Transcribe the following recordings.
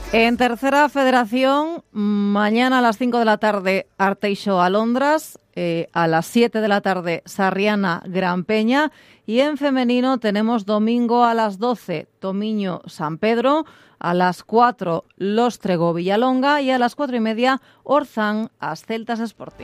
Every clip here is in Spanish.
En tercera federación, mañana a las 5 de la tarde Arteixo Alondras, a las 7 de la tarde Sarriana Gran Peña, y en femenino tenemos domingo a las 12 Tomiño San Pedro, a las 4 Los Trego Villalonga y a las 4:30 Orzán Asceltas Sporting.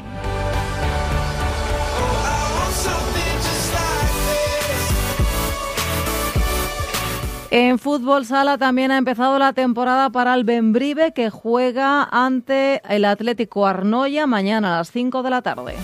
En fútbol sala también ha empezado la temporada para el Bembrive, que juega ante el Atlético Arnoia mañana a las 5 de la tarde.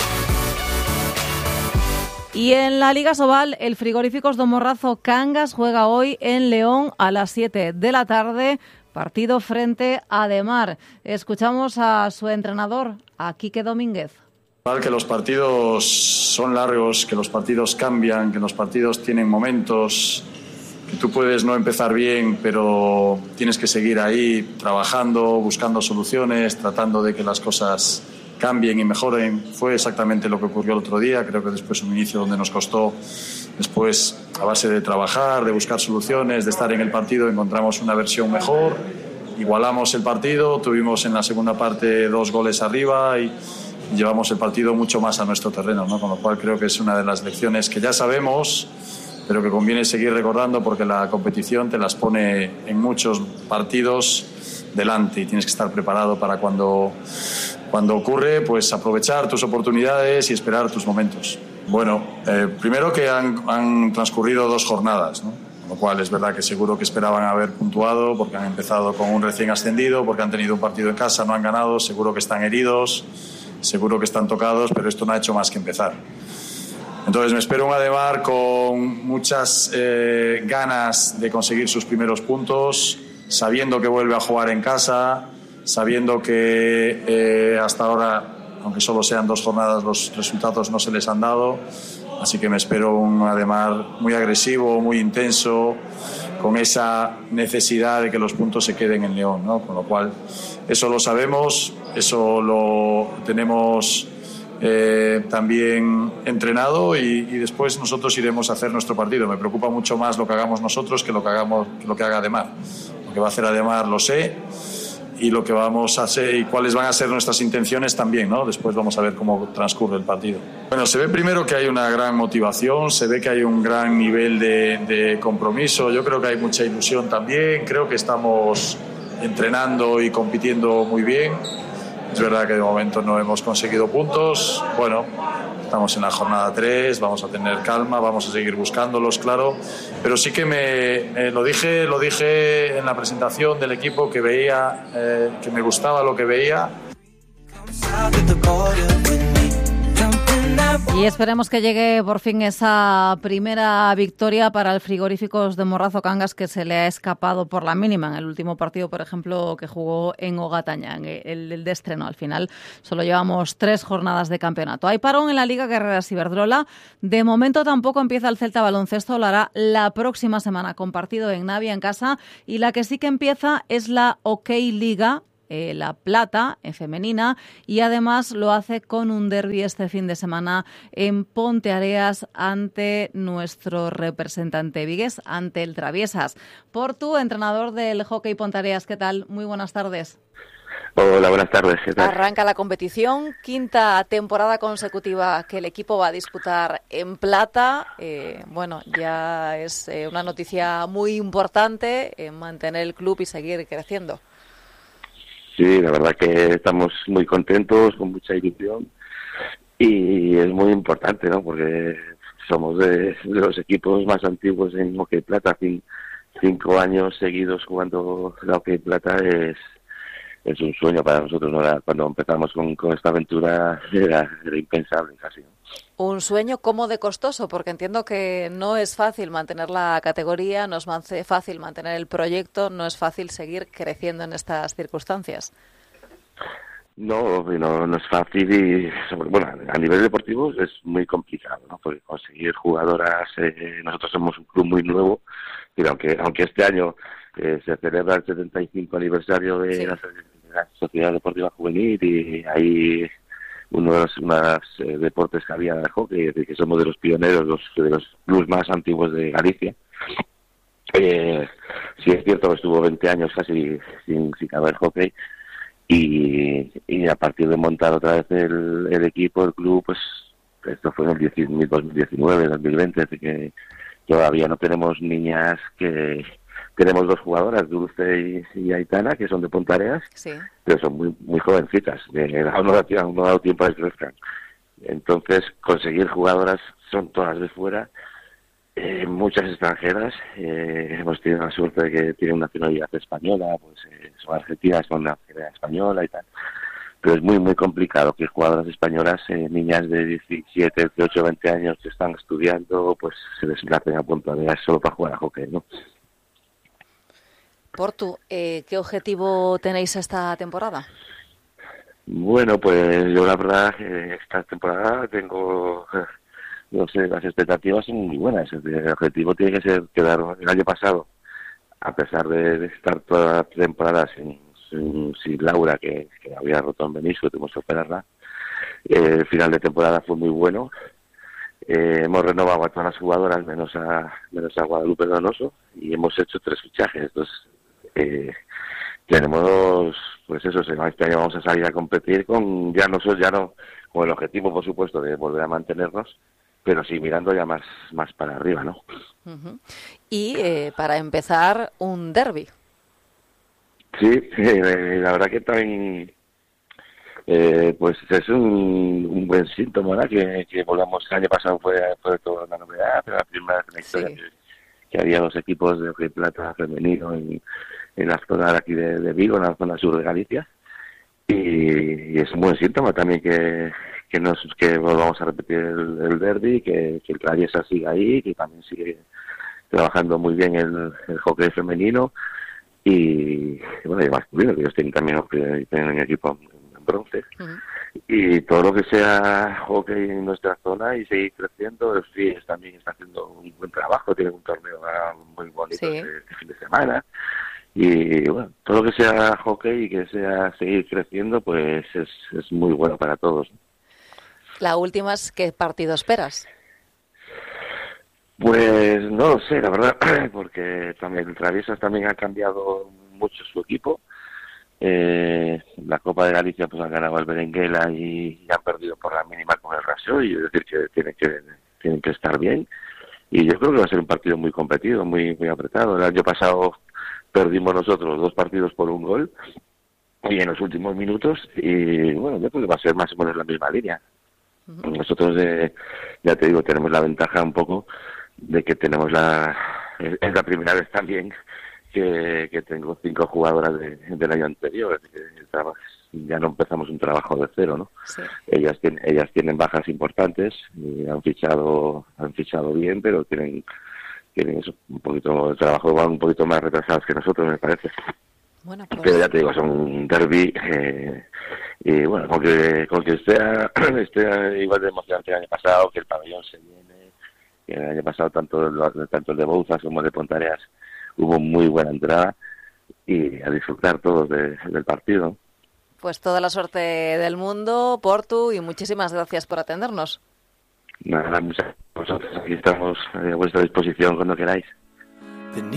Y en la Liga Sobal, el Frigoríficos do Morrazo Cangas juega hoy en León a las 7 de la tarde, partido frente a Demar. Escuchamos a su entrenador, a Quique Domínguez. Que los partidos son largos, que los partidos cambian, que los partidos tienen momentos, que tú puedes no empezar bien, pero tienes que seguir ahí trabajando, buscando soluciones, tratando de que las cosas cambien y mejoren. Fue exactamente lo que ocurrió el otro día. Creo que después un inicio donde nos costó, después a base de trabajar, de buscar soluciones, de estar en el partido, encontramos una versión mejor, igualamos el partido, tuvimos en la segunda parte 2 goles arriba y llevamos el partido mucho más a nuestro terreno, ¿no? Con lo cual creo que es una de las lecciones que ya sabemos, pero que conviene seguir recordando porque la competición te las pone en muchos partidos delante y tienes que estar preparado para cuando ocurre, pues aprovechar tus oportunidades y esperar tus momentos. Bueno, primero que han transcurrido 2 jornadas, ¿no? Con lo cual es verdad que seguro que esperaban haber puntuado porque han empezado con un recién ascendido, porque han tenido un partido en casa, no han ganado, seguro que están heridos, seguro que están tocados, pero esto no ha hecho más que empezar. Entonces me espero un Ademar con muchas ganas de conseguir sus primeros puntos, sabiendo que vuelve a jugar en casa, sabiendo que hasta ahora, aunque solo sean 2 jornadas, los resultados no se les han dado. Así que me espero un Ademar muy agresivo, muy intenso, con esa necesidad de que los puntos se queden en León, ¿no? Con lo cual, eso lo sabemos, eso lo tenemos también entrenado y después nosotros iremos a hacer nuestro partido. Me preocupa mucho más lo que hagamos nosotros que lo que haga Ademar. Lo que va a hacer Ademar lo sé y lo que vamos a hacer y cuáles van a ser nuestras intenciones también, ¿no? Después vamos a ver cómo transcurre el partido. Bueno, se ve primero que hay una gran motivación, se ve que hay un gran nivel de compromiso, yo creo que hay mucha ilusión también, creo que estamos entrenando y compitiendo muy bien. Es verdad que de momento no hemos conseguido puntos. Bueno, estamos en la jornada 3, vamos a tener calma, vamos a seguir buscándolos, claro. Pero sí que lo dije en la presentación del equipo que veía, que me gustaba lo que veía. Y esperemos que llegue por fin esa primera victoria para el Frigoríficos de Morrazo Cangas, que se le ha escapado por la mínima en el último partido, por ejemplo, que jugó en Ogataña, en el de estreno. Al final solo llevamos 3 jornadas de campeonato. Hay parón en la Liga Guerreras Iberdrola. De momento tampoco empieza el Celta Baloncesto, lo hará la próxima semana con partido en Navia en casa. Y la que sí que empieza es la OK Liga, la plata femenina, y además lo hace con un derbi este fin de semana en Ponteareas ante nuestro representante vigués, ante el Traviesas. Portu, entrenador del Hockey Ponteareas, ¿qué tal? Muy buenas tardes. Hola, buenas tardes. ¿Qué tal? Arranca la competición, 5ª temporada consecutiva que el equipo va a disputar en plata. Bueno, ya es una noticia muy importante mantener el club y seguir creciendo. Sí, la verdad que estamos muy contentos, con mucha ilusión y es muy importante, ¿no? Porque somos de los equipos más antiguos en Hockey Plata. 5 años seguidos jugando la Hockey Plata es un sueño para nosotros, ¿no? Cuando empezamos con esta aventura era impensable casi, ¿no? Un sueño como de costoso, porque entiendo que no es fácil mantener la categoría, no es fácil mantener el proyecto, no es fácil seguir creciendo en estas circunstancias. No es fácil y, bueno, a nivel deportivo es muy complicado, ¿no? Porque conseguir jugadoras, nosotros somos un club muy nuevo, pero aunque este año se celebra el 75 aniversario de la Sociedad Deportiva Juvenil y ahí uno de los deportes que había en el hockey, que somos de los pioneros, de los clubes más antiguos de Galicia. Sí es cierto que estuvo 20 años casi sin haber hockey, y a partir de montar otra vez el equipo, el club, pues esto fue en el 2019, 2020, así que todavía no tenemos niñas. Que tenemos 2 jugadoras, Dulce y Aitana, que son de Pontareas, Sí. pero son muy jovencitas, aún no ha dado tiempo a que crezcan. Entonces, conseguir jugadoras son todas de fuera, muchas extranjeras. Hemos tenido la suerte de que tienen nacionalidad española, pues son argentinas con nacionalidad española y tal. Pero es muy complicado que jugadoras españolas, niñas de 17, 18, 20 años que están estudiando, pues se desplacen a Punta Arenas solo para jugar a hockey, ¿no? Portu, ¿qué objetivo tenéis esta temporada? Bueno, pues yo la verdad esta temporada tengo, no sé, las expectativas son muy buenas. El objetivo tiene que ser quedar. El año pasado, a pesar de estar toda la temporada sin Laura, que había roto en menisco, tuvimos que operarla, el final de temporada fue muy bueno. Hemos renovado a todas las jugadoras menos a Guadalupe Donoso, y hemos hecho 3 fichajes. Entonces tenemos, pues eso, este año vamos a salir a competir con ya no con el objetivo, por supuesto, de volver a mantenernos, pero sí mirando ya más para arriba, ¿no? Uh-huh. Y para empezar, un derbi. Sí, la verdad que también pues es un buen síntoma, ¿no? Que volvamos. El año pasado fue toda una novedad, pero la primera vez en la historia que había 2 equipos de hockey plata femenino en la zona de aquí de Vigo, en la zona sur de Galicia, y es un buen síntoma también que volvamos a repetir el derbi, que el Traviesa siga ahí, que también sigue trabajando muy bien el hockey femenino y bueno, y masculino, que ellos tienen también tienen equipo en bronce. Uh-huh. Y todo lo que sea hockey en nuestra zona y seguir creciendo. El FIES también está haciendo un buen trabajo, tiene un torneo muy bonito este fin de semana. Y bueno, todo lo que sea hockey y que sea seguir creciendo, pues es muy bueno para todos. La última es, ¿qué partido esperas? Pues no lo sé, la verdad, porque también el Traviesas también ha cambiado mucho su equipo. La Copa de Galicia pues han ganado al Berenguela y han perdido por la mínima con el Raseo, y es decir que tienen que estar bien, y yo creo que va a ser un partido muy competido, muy apretado. El año pasado perdimos nosotros 2 partidos por 1 gol y en los últimos minutos, y bueno, yo creo que va a ser más o menos la misma línea. Uh-huh. Nosotros ya te digo, tenemos la ventaja un poco de que tenemos es la primera vez también que tengo 5 jugadoras del año anterior, ya no empezamos un trabajo de cero, ¿no? Sí. Ellas tienen bajas importantes y han fichado bien, pero tienen eso, un poquito, el trabajo va un poquito más retrasados que nosotros, me parece. Bueno, pues... Pero ya te digo, son un derbi, y bueno, con que esté igual de emocionante el año pasado, que el pabellón se llene, que el año pasado tanto el de Bouzas como el de Pontareas hubo muy buena entrada, y a disfrutar todos del partido. Pues toda la suerte del mundo, Portu, y muchísimas gracias por atendernos. Nada, muchas gracias. Aquí estamos a vuestra disposición cuando queráis.